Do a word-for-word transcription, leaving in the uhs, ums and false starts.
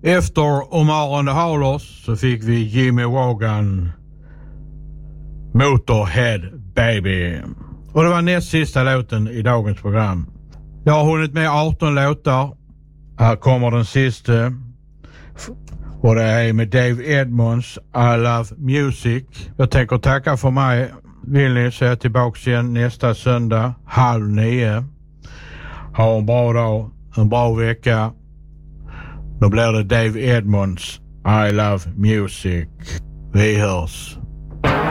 Efter Omar and the Howlers så fick vi Jimmy Vaughan, Motorhead Baby. Och det var näst sista låten i dagens program. Jag har hunnit med arton låtar. Här kommer den sista. Och det är med Dave Edmunds, I Love Music. Jag tänker tacka för mig. Vill ni se tillbaka igen nästa söndag halv nio. Ha en bra dag, en bra vecka. Då blir det Dave Edmunds, I Love Music. Vi hörs.